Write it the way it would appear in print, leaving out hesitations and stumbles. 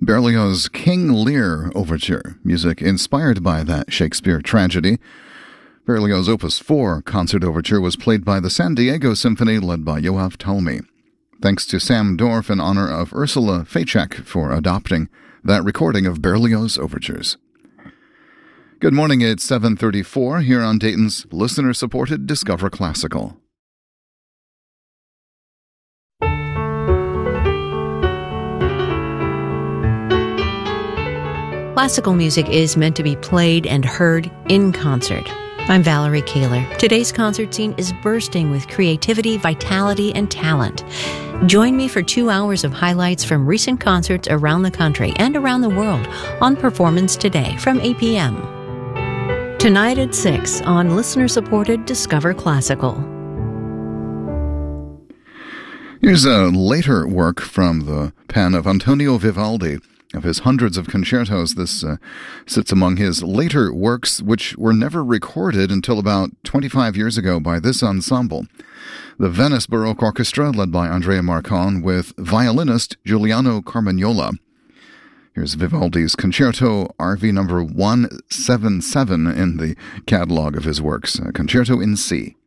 Berlioz' King Lear Overture, music inspired by that Shakespeare tragedy. Berlioz' Opus 4 concert overture was played by the San Diego Symphony led by Yoav Talmi. Thanks to Sam Dorf in honor of Ursula Facek for adopting that recording of Berlioz overtures. Good morning, it's 7:34 here on Dayton's listener-supported Discover Classical. Classical music is meant to be played and heard in concert. I'm Valerie Kaler. Today's concert scene is bursting with creativity, vitality, and talent. Join me for 2 hours of highlights from recent concerts around the country and around the world on Performance Today from 8 p.m. Tonight at 6 on listener-supported Discover Classical. Here's a later work from the pen of Antonio Vivaldi. Of his hundreds of concertos, this sits among his later works, which were never recorded until about 25 years ago by this ensemble. The Venice Baroque Orchestra, led by Andrea Marcon, with violinist Giuliano Carmagnola. Here's Vivaldi's Concerto RV number 177 in the catalog of his works, Concerto in C.